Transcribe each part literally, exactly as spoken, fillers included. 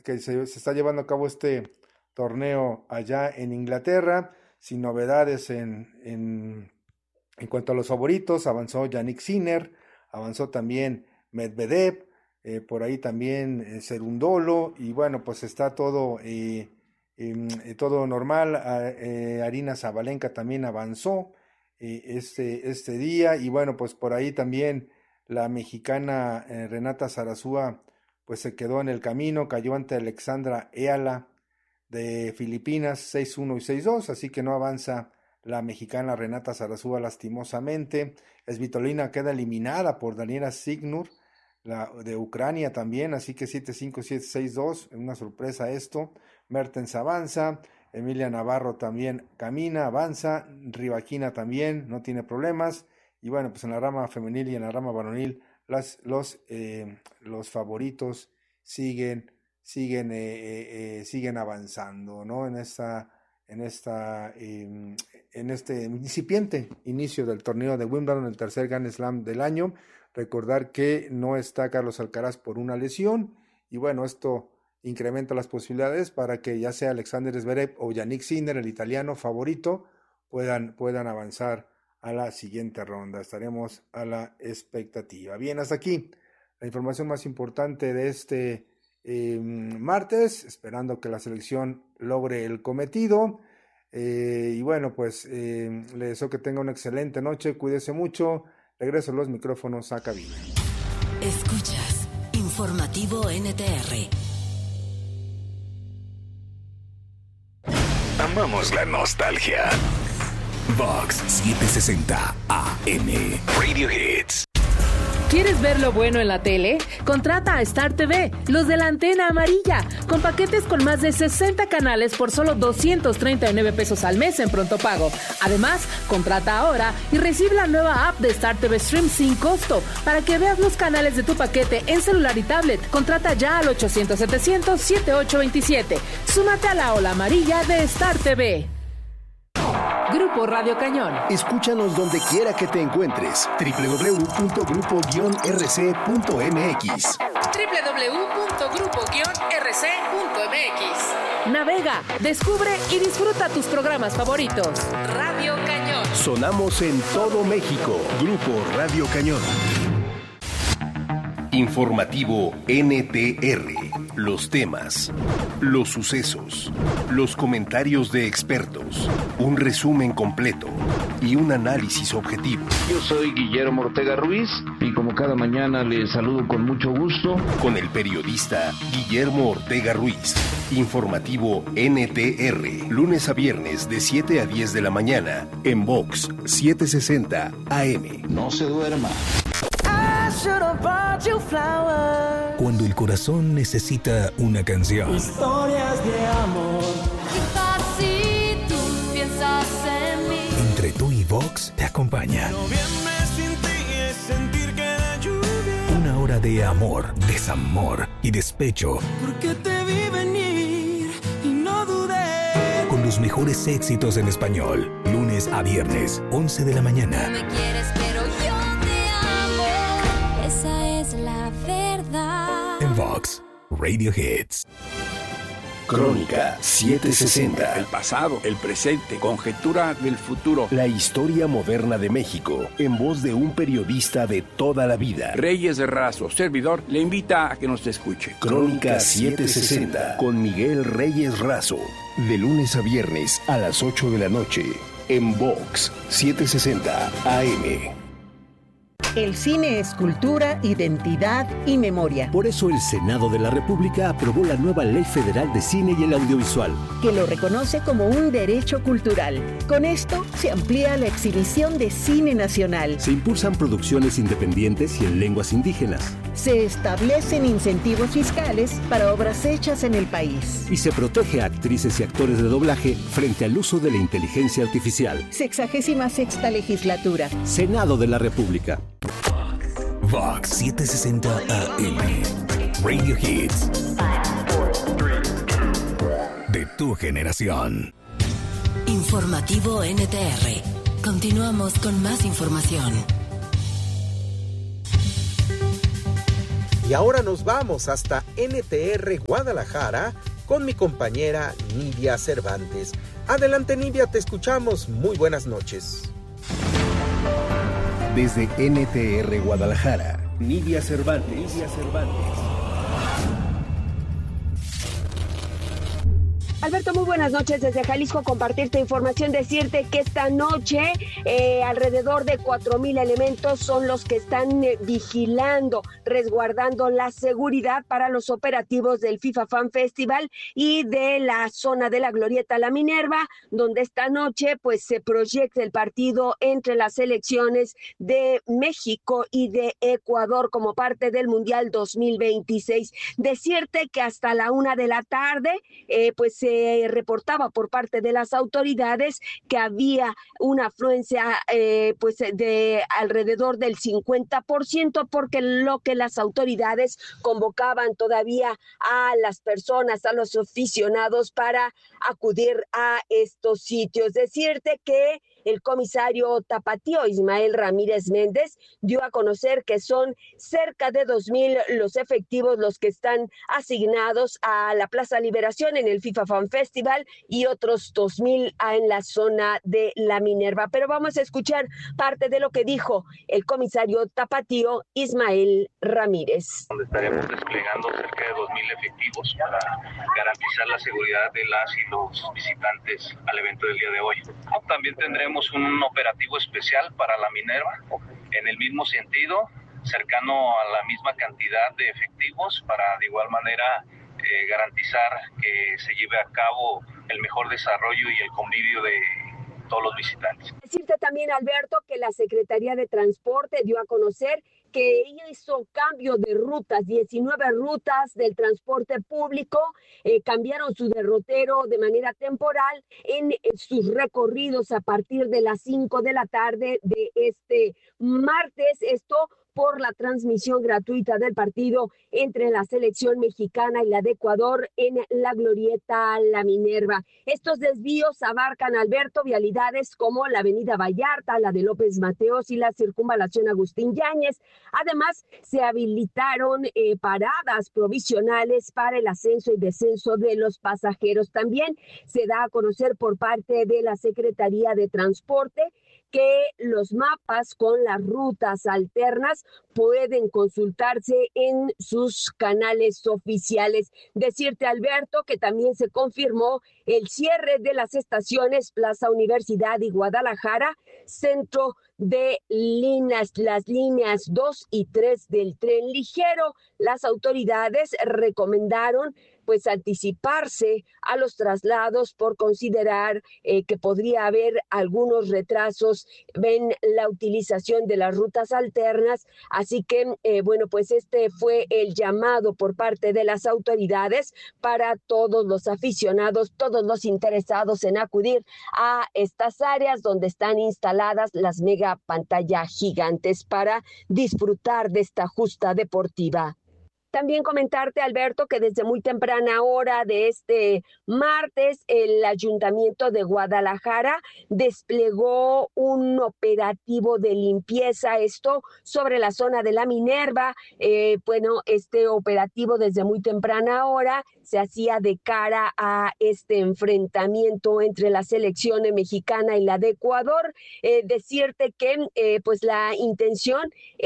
que se, se está llevando a cabo este torneo allá en Inglaterra, sin novedades en, en, en cuanto a los favoritos. Avanzó Yannick Sinner, avanzó también Medvedev, eh, por ahí también eh, Cerundolo, y bueno, pues está todo, eh, eh, todo normal. eh, Arina Sabalenka también avanzó eh, este, este día, y bueno, pues por ahí también la mexicana eh, Renata Zarazúa pues se quedó en el camino, cayó ante Alexandra Eala de Filipinas seis uno y seis dos, así que no avanza la mexicana Renata Zarazúa lastimosamente. Svitolina queda eliminada por Daniela Signur, la de Ucrania también, así que siete cinco, siete seis dos, una sorpresa esto. Mertens avanza, Emilia Navarro también camina, avanza, Rybakina también, no tiene problemas, y bueno, pues en la rama femenil y en la rama varonil, las, los, eh, los favoritos siguen siguen eh, eh, siguen avanzando, ¿no? En esta en esta eh, en este incipiente inicio del torneo de Wimbledon, el tercer Grand Slam del año. Recordar que no está Carlos Alcaraz por una lesión, y bueno, esto incrementa las posibilidades para que ya sea Alexander Zverev o Yannick Sinner, el italiano favorito, puedan puedan avanzar a la siguiente ronda. Estaremos a la expectativa. Bien, hasta aquí la información más importante de este Eh, martes, esperando que la selección logre el cometido, eh, y bueno, pues eh, le deseo que tenga una excelente noche, cuídese mucho. Regreso los micrófonos a cabina. Escuchas Informativo N T R. Amamos la nostalgia. Vox setecientos sesenta A M Radio Hits. ¿Quieres ver lo bueno en la tele? Contrata a Star T V, los de la antena amarilla, con paquetes con más de sesenta canales por solo doscientos treinta y nueve pesos al mes en pronto pago. Además, contrata ahora y recibe la nueva app de Star T V Stream sin costo para que veas los canales de tu paquete en celular y tablet. Contrata ya al ochocientos, setecientos, setenta y ocho veintisiete. Súmate a la ola amarilla de Star T V. Grupo Radio Cañón. Escúchanos donde quiera que te encuentres. doble u doble u doble u punto grupo guion r c punto m x. doble u doble u doble u punto grupo guion r c punto m x. Navega, descubre y disfruta tus programas favoritos. Radio Cañón. Sonamos en todo México. Grupo Radio Cañón. Informativo N T R. Los temas, los sucesos, los comentarios de expertos, un resumen completo y un análisis objetivo. Yo soy Guillermo Ortega Ruiz y como cada mañana les saludo con mucho gusto. Con el periodista Guillermo Ortega Ruiz. Informativo N T R. Lunes a viernes de siete a diez de la mañana en Vox setecientos sesenta A M. No se duerma. Cuando el corazón necesita una canción. Historias de amor. Quizás si tú piensas en mí. Entre tú y Vox te acompaña. Noviembre sin ti es sentir que la lluvia. Una hora de amor, desamor y despecho. Porque te vi venir y no dudé. Con los mejores éxitos en español. Lunes a viernes, once de la mañana. No me quieres, pero yo te amo. Esa es la verdad. En Vox Radio Hits. Crónica setecientos sesenta. El pasado, el presente, conjetura del futuro. La historia moderna de México, en voz de un periodista de toda la vida. Reyes de Razo, servidor, le invita a que nos escuche. Crónica setecientos sesenta, con Miguel Reyes Razo. De lunes a viernes a las ocho de la noche, en Vox setecientos sesenta A M. El cine es cultura, identidad y memoria. Por eso el Senado de la República aprobó la nueva Ley Federal de Cine y el Audiovisual, que lo reconoce como un derecho cultural. Con esto se amplía la exhibición de cine nacional. Se impulsan producciones independientes y en lenguas indígenas. Se establecen incentivos fiscales para obras hechas en el país. Y se protege a actrices y actores de doblaje frente al uso de la inteligencia artificial. Sexagésima sexta legislatura. Senado de la República. Vox setecientos sesenta A M. Radio Hits. De tu generación. Informativo N T R. Continuamos con más información. Y ahora nos vamos hasta N T R Guadalajara con mi compañera Nidia Cervantes. Adelante, Nidia, te escuchamos. Muy buenas noches. Desde N T R Guadalajara, Nidia Cervantes. Nidia Cervantes. Alberto, muy buenas noches desde Jalisco. Compartirte información, decirte que esta noche eh, alrededor de cuatro mil elementos son los que están eh, vigilando, resguardando la seguridad para los operativos del FIFA Fan Festival y de la zona de la Glorieta La Minerva, donde esta noche pues se proyecta el partido entre las selecciones de México y de Ecuador como parte del Mundial dos mil veintiséis. Decirte que hasta la una de la tarde eh, pues se Se reportaba por parte de las autoridades que había una afluencia eh, pues de alrededor del cincuenta por ciento, porque lo que las autoridades convocaban todavía a las personas, a los aficionados para acudir a estos sitios. Decirte que el comisario tapatío Ismael Ramírez Méndez dio a conocer que son cerca de dos mil los efectivos los que están asignados a la Plaza Liberación en el FIFA Fan Festival y otros dos mil en la zona de La Minerva. Pero vamos a escuchar parte de lo que dijo el comisario tapatío Ismael Ramírez. Donde estaremos desplegando cerca de dos mil efectivos para garantizar la seguridad de las y los visitantes al evento del día de hoy. También tendremos un operativo especial para La Minerva, en el mismo sentido, cercano a la misma cantidad de efectivos para de igual manera eh, garantizar que se lleve a cabo el mejor desarrollo y el convivio de todos los visitantes. Decirte también, Alberto, que la Secretaría de Transporte dio a conocer que hizo cambio de rutas, diecinueve rutas del transporte público, eh, cambiaron su derrotero de manera temporal en, en sus recorridos a partir de las cinco de la tarde de este martes. Esto por la transmisión gratuita del partido entre la selección mexicana y la de Ecuador en la Glorieta La Minerva. Estos desvíos abarcan, Alberto, vialidades como la avenida Vallarta, la de López Mateos y la circunvalación Agustín Yáñez. Además, se habilitaron eh, paradas provisionales para el ascenso y descenso de los pasajeros. También se da a conocer por parte de la Secretaría de Transporte que los mapas con las rutas alternas pueden consultarse en sus canales oficiales. Decirte, Alberto, que también se confirmó el cierre de las estaciones Plaza Universidad y Guadalajara, centro de líneas, las líneas dos y tres del tren ligero. Las autoridades recomendaron pues anticiparse a los traslados por considerar eh, que podría haber algunos retrasos en la utilización de las rutas alternas. Así que, eh, bueno, pues este fue el llamado por parte de las autoridades para todos los aficionados, todos los interesados en acudir a estas áreas donde están instaladas las mega pantallas gigantes para disfrutar de esta justa deportiva. También comentarte, Alberto, que desde muy temprana hora de este martes, el Ayuntamiento de Guadalajara desplegó un operativo de limpieza, esto sobre la zona de La Minerva. Eh, bueno, este operativo desde muy temprana hora se hacía de cara a este enfrentamiento entre la selección mexicana y la de Ecuador. Eh, decirte que eh, pues la intención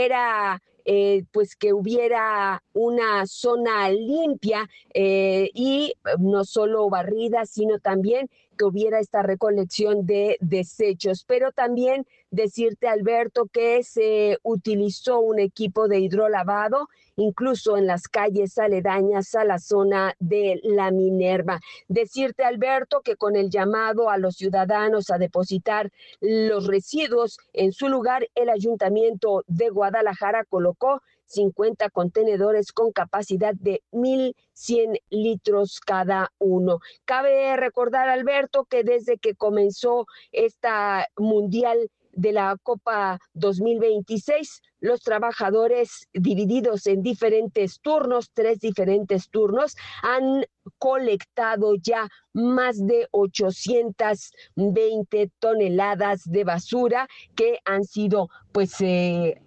era Eh, pues que hubiera una zona limpia eh, y no solo barrida, sino también que hubiera esta recolección de desechos. Pero también decirte, Alberto, que se utilizó un equipo de hidrolavado incluso en las calles aledañas a la zona de La Minerva. Decirte, Alberto, que con el llamado a los ciudadanos a depositar los residuos en su lugar, el Ayuntamiento de Guadalajara colocó cincuenta contenedores con capacidad de mil cien litros cada uno. Cabe recordar, Alberto, que desde que comenzó esta mundial de la Copa dos mil veintiséis, los trabajadores divididos en diferentes turnos, tres diferentes turnos, han colectado ya más de ochocientas veinte toneladas de basura que han sido pues eh,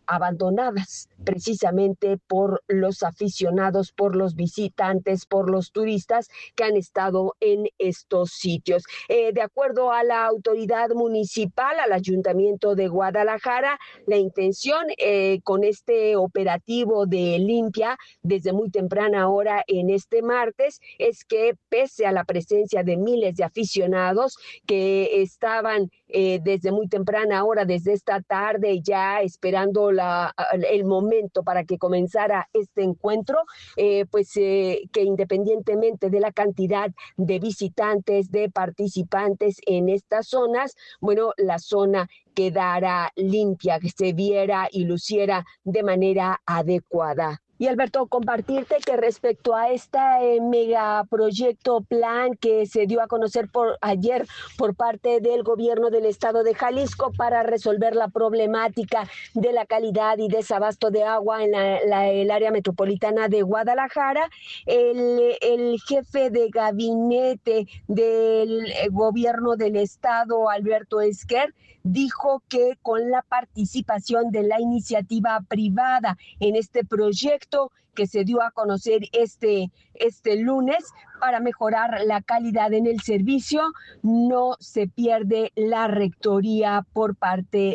abandonadas precisamente por los aficionados, por los visitantes, por los turistas que han estado en estos sitios. Eh, de acuerdo a la autoridad municipal, al Ayuntamiento de Guadalajara, la intención eh, con este operativo de limpia desde muy temprana hora en este martes es que, pese a la presencia de miles de aficionados que estaban eh, desde muy temprana hora, desde esta tarde, ya esperando la, el momento para que comenzara este encuentro, eh, pues eh, que independientemente de la cantidad de visitantes, de participantes en estas zonas, bueno, la zona quedara limpia, que se viera y luciera de manera adecuada. Y Alberto, compartirte que respecto a este eh, megaproyecto plan que se dio a conocer por ayer por parte del gobierno del estado de Jalisco para resolver la problemática de la calidad y desabasto de agua en la, la, el área metropolitana de Guadalajara, el, el jefe de gabinete del gobierno del estado, Alberto Esquer, dijo que con la participación de la iniciativa privada en este proyecto que se dio a conocer este, este lunes para mejorar la calidad en el servicio, no se pierde la rectoría por parte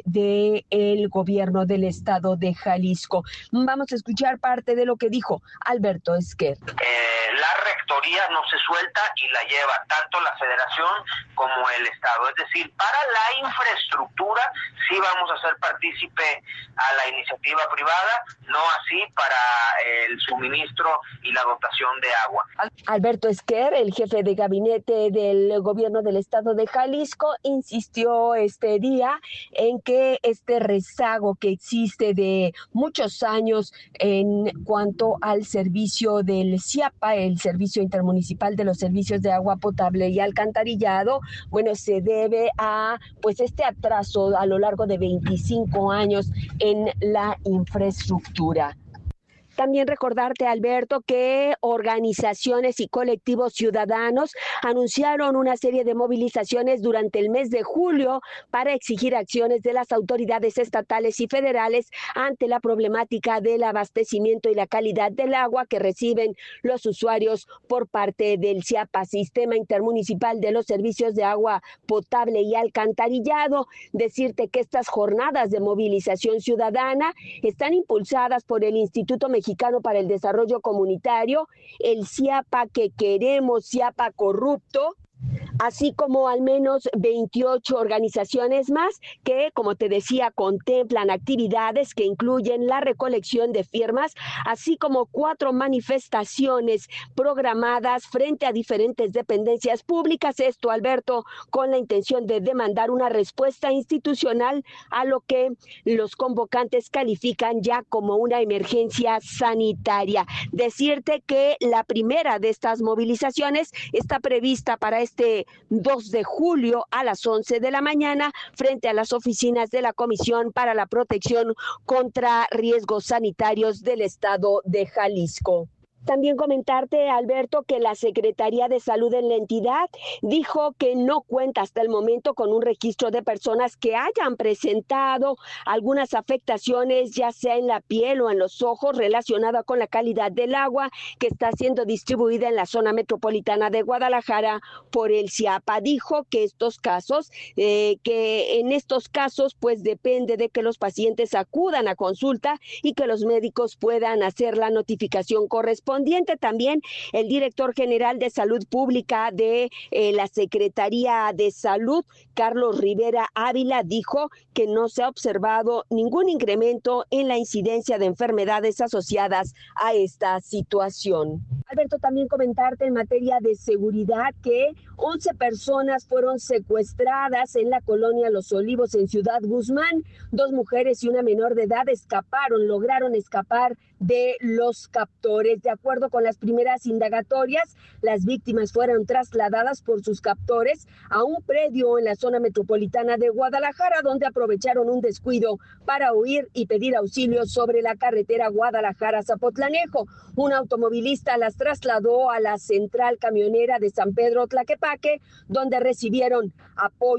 del gobierno del estado de Jalisco. Vamos a escuchar parte de lo que dijo Alberto Esquer. Eh, la rectoría no se suelta y la lleva tanto la federación como el estado. Es decir, para la infraestructura sí vamos a ser partícipe a la iniciativa privada, no así para el suministro y la dotación de agua. Alberto Esquer, el jefe de gabinete del gobierno del estado de Jalisco, insistió este día en que este rezago que existe de muchos años en cuanto al servicio del CIAPA, el Servicio Intermunicipal de los Servicios de Agua Potable y Alcantarillado, bueno, se debe a pues este atraso a lo largo de veinticinco años en la infraestructura. También recordarte, Alberto, que organizaciones y colectivos ciudadanos anunciaron una serie de movilizaciones durante el mes de julio para exigir acciones de las autoridades estatales y federales ante la problemática del abastecimiento y la calidad del agua que reciben los usuarios por parte del CIAPA, Sistema Intermunicipal de los Servicios de Agua Potable y Alcantarillado. Decirte que estas jornadas de movilización ciudadana están impulsadas por el Instituto Mexicano Mexicano para el Desarrollo Comunitario, el CIAPA que queremos, CIAPA corrupto, así como al menos veintiocho organizaciones más que, como te decía, contemplan actividades que incluyen la recolección de firmas, así como cuatro manifestaciones programadas frente a diferentes dependencias públicas. Esto, Alberto, con la intención de demandar una respuesta institucional a lo que los convocantes califican ya como una emergencia sanitaria. Decirte que la primera de estas movilizaciones está prevista para este dos de julio a las once de la mañana frente a las oficinas de la Comisión para la Protección contra Riesgos Sanitarios del Estado de Jalisco. También comentarte, Alberto, que la Secretaría de Salud en la entidad dijo que no cuenta hasta el momento con un registro de personas que hayan presentado algunas afectaciones, ya sea en la piel o en los ojos, relacionada con la calidad del agua que está siendo distribuida en la zona metropolitana de Guadalajara por el CIAPA. Dijo que estos casos, eh, que en estos casos, pues depende de que los pacientes acudan a consulta y que los médicos puedan hacer la notificación correspondiente. También el director general de Salud Pública de eh, la Secretaría de Salud, Carlos Rivera Ávila, dijo que no se ha observado ningún incremento en la incidencia de enfermedades asociadas a esta situación. Alberto, también comentarte en materia de seguridad que once personas fueron secuestradas en la colonia Los Olivos en Ciudad Guzmán. Dos mujeres y una menor de edad escaparon, lograron escapar de los captores. De acuerdo con las primeras indagatorias, las víctimas fueron trasladadas por sus captores a un predio en la zona metropolitana de Guadalajara, donde aprovecharon un descuido para huir y pedir auxilio sobre la carretera Guadalajara-Zapotlanejo. Un automovilista las trasladó a la central camionera de San Pedro Tlaquepaque, donde recibieron apoyo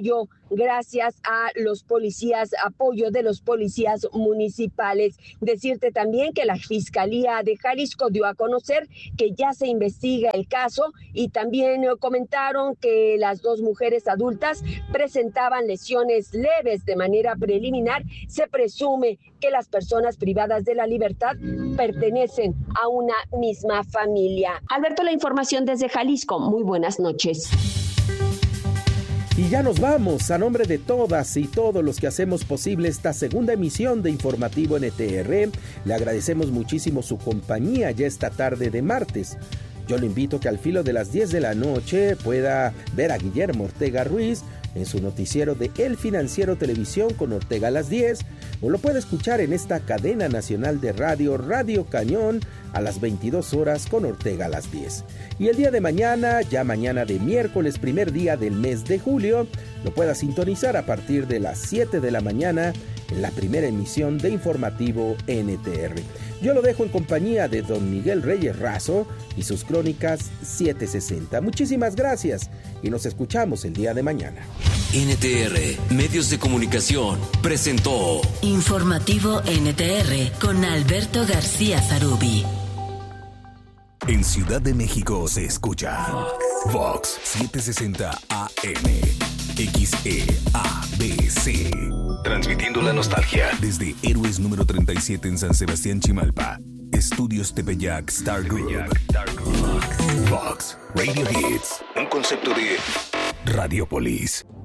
gracias a los policías, apoyo de los policías municipales. Decirte también que la Fiscalía de Jalisco dio a conocer que ya se investiga el caso y también comentaron que las dos mujeres adultas presentaban lesiones leves. De manera preliminar, se presume que las personas privadas de la libertad pertenecen a una misma familia. Alberto, la información desde Jalisco. Muy buenas noches. Y ya nos vamos. A nombre de todas y todos los que hacemos posible esta segunda emisión de Informativo N T R, le agradecemos muchísimo su compañía ya esta tarde de martes. Yo lo invito a que al filo de las diez de la noche pueda ver a Guillermo Ortega Ruiz en su noticiero de El Financiero Televisión con Ortega a las diez, o lo puede escuchar en esta cadena nacional de radio, Radio Cañón, a las veintidós horas con Ortega a las diez. Y el día de mañana, ya mañana de miércoles, primer día del mes de julio, lo pueda sintonizar a partir de las siete de la mañana en la primera emisión de Informativo N T R. Yo lo dejo en compañía de don Miguel Reyes Razo y sus crónicas siete sesenta. Muchísimas gracias y nos escuchamos el día de mañana. N T R, Medios de Comunicación, presentó Informativo N T R con Alberto García Zarubi. En Ciudad de México se escucha Vox setecientos sesenta A M, X E A B C. Transmitiendo la nostalgia desde Héroes número treinta y siete en San Sebastián, Chimalpa. Estudios Tepeyac Star Group. Vox Radio Hits, un concepto de Radiopolis.